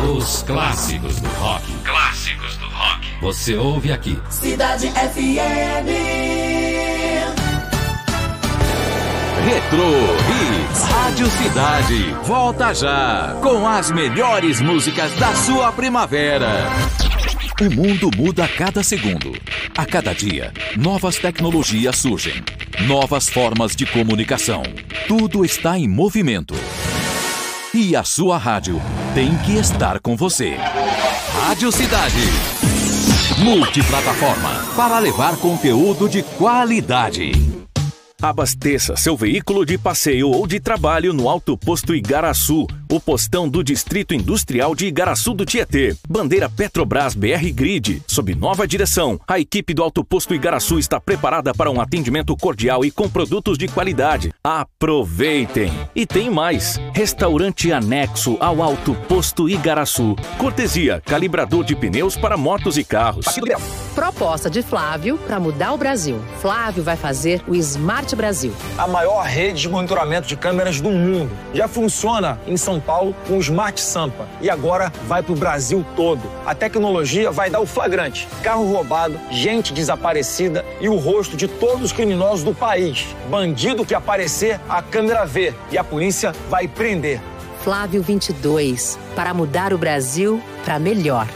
Os clássicos do rock. Clássicos do rock. Você ouve aqui. Cidade FM. Retro Hits. Rádio Cidade. Volta já com as melhores músicas da sua primavera. O mundo muda a cada segundo. A cada dia, novas tecnologias surgem. Novas formas de comunicação. Tudo está em movimento. E a sua rádio tem que estar com você. Rádio Cidade. Multiplataforma para levar conteúdo de qualidade. Abasteça seu veículo de passeio ou de trabalho no Alto Posto Igaraçu, o postão do Distrito Industrial de Igaraçu do Tietê. Bandeira Petrobras BR Grid. Sob nova direção, a equipe do Alto Posto Igaraçu está preparada para um atendimento cordial e com produtos de qualidade. Aproveitem! E tem mais. Restaurante anexo ao Alto Posto Igaraçu. Cortesia, calibrador de pneus para motos e carros. Proposta de Flávio para mudar o Brasil. Flávio vai fazer o Smart Brasil. A maior rede de monitoramento de câmeras do mundo. Já funciona em São Paulo com o Smart Sampa. E agora vai para o Brasil todo. A tecnologia vai dar o flagrante. Carro roubado, gente desaparecida e o rosto de todos os criminosos do país. Bandido que aparecer, a câmera vê. E a polícia vai prender. Flávio 22. Para mudar o Brasil para melhor.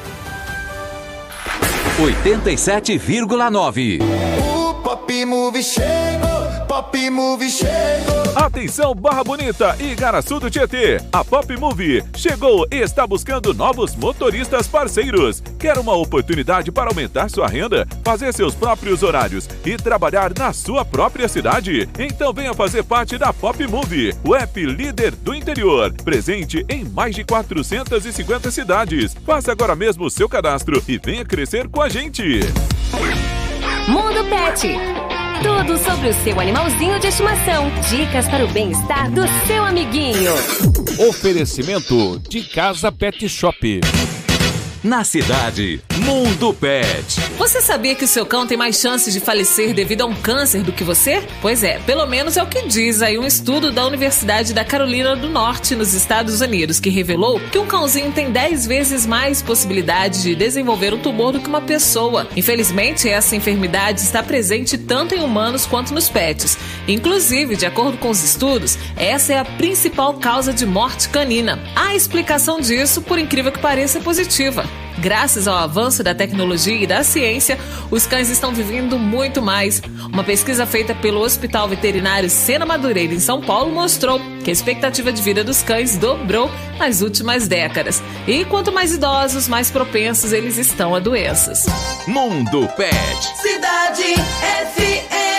87,9. O Pop Move chegou, Pop Move chegou. Atenção Barra Bonita e Igaraçu do Tietê. A Pop Move chegou e está buscando novos motoristas parceiros. Quer uma oportunidade para aumentar sua renda, fazer seus próprios horários e trabalhar na sua própria cidade? Então venha fazer parte da Pop Move, o app líder do interior, presente em mais de 450 cidades. Faça agora mesmo o seu cadastro e venha crescer com a gente. Mundo Pet. Tudo sobre o seu animalzinho de estimação. Dicas para o bem-estar do seu amiguinho. Oferecimento de Casa Pet Shop. Na cidade, Mundo Pet. Você sabia que o seu cão tem mais chances de falecer devido a um câncer do que você? Pois é, pelo menos é o que diz aí um estudo da Universidade da Carolina do Norte, nos Estados Unidos, que revelou que um cãozinho tem 10 vezes mais possibilidade de desenvolver um tumor do que uma pessoa. Infelizmente, essa enfermidade está presente tanto em humanos quanto nos pets. Inclusive, de acordo com os estudos, essa é a principal causa de morte canina. A explicação disso, por incrível que pareça, é positiva. Graças ao avanço da tecnologia e da ciência, os cães estão vivendo muito mais. Uma pesquisa feita pelo Hospital Veterinário Sena Madureira, em São Paulo, mostrou que a expectativa de vida dos cães dobrou nas últimas décadas. E quanto mais idosos, mais propensos eles estão a doenças. Mundo Pet. Cidade FM.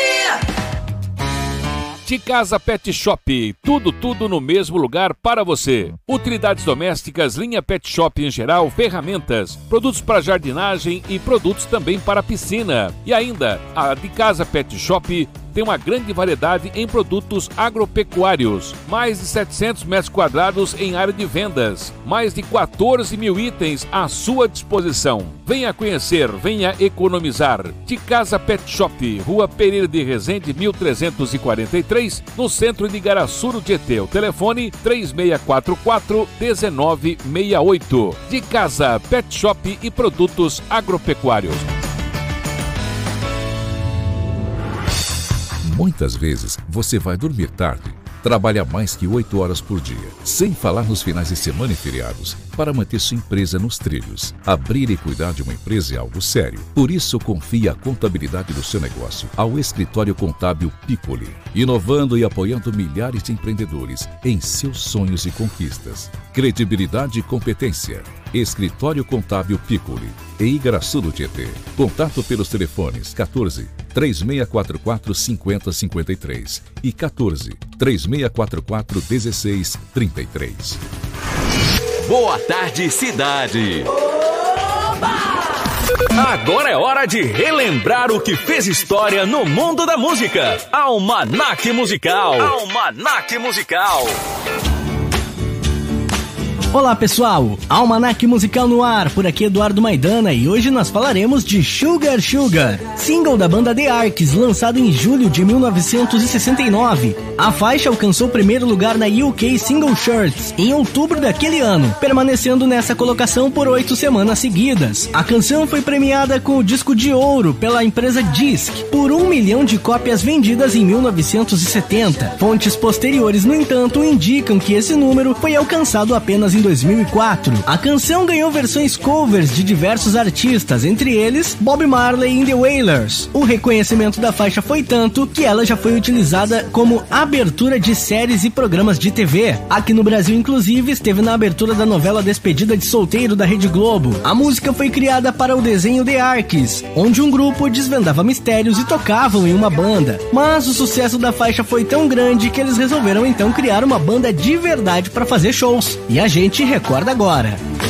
De Casa Pet Shop, tudo no mesmo lugar para você. Utilidades domésticas, linha Pet Shop em geral, ferramentas, produtos para jardinagem e produtos também para piscina. E ainda, a De Casa Pet Shop tem uma grande variedade em produtos agropecuários. Mais de 700 metros quadrados em área de vendas. Mais de 14 mil itens à sua disposição. Venha conhecer, venha economizar. De Casa Pet Shop, Rua Pereira de Resende, 1343, no centro de Igaraçu, no Tietê. O telefone 3644-1968. De Casa Pet Shop e produtos agropecuários. Muitas vezes você vai dormir tarde, trabalha mais que 8 horas por dia, sem falar nos finais de semana e feriados, para manter sua empresa nos trilhos. Abrir e cuidar de uma empresa é algo sério. Por isso, confie a contabilidade do seu negócio ao Escritório Contábil Piccoli, inovando e apoiando milhares de empreendedores em seus sonhos e conquistas. Credibilidade e competência. Escritório Contábil Piccoli, em Igaraçu do Tietê. Contato pelos telefones 14 3644 5053 e 14 3644 1633. Boa tarde, cidade. Agora é hora de relembrar o que fez história no mundo da música. Almanaque Musical. Almanaque Musical. Olá pessoal, Almanac Musical no ar, por aqui Eduardo Maidana e hoje nós falaremos de Sugar Sugar, single da banda The Arcs, lançado em julho de 1969. A faixa alcançou o primeiro lugar na UK Single Charts em outubro daquele ano, permanecendo nessa colocação por 8 semanas seguidas. A canção foi premiada com o disco de ouro pela empresa Disc, por 1 milhão de cópias vendidas em 1970. Fontes posteriores, no entanto, indicam que esse número foi alcançado apenas em 2004. A canção ganhou versões covers de diversos artistas, entre eles Bob Marley e The Wailers. O reconhecimento da faixa foi tanto que ela já foi utilizada como abertura de séries e programas de TV. Aqui no Brasil, inclusive, esteve na abertura da novela Despedida de Solteiro da Rede Globo. A música foi criada para o desenho The Arcs, onde um grupo desvendava mistérios e tocavam em uma banda. Mas o sucesso da faixa foi tão grande que eles resolveram então criar uma banda de verdade para fazer shows. E a gente recorda agora.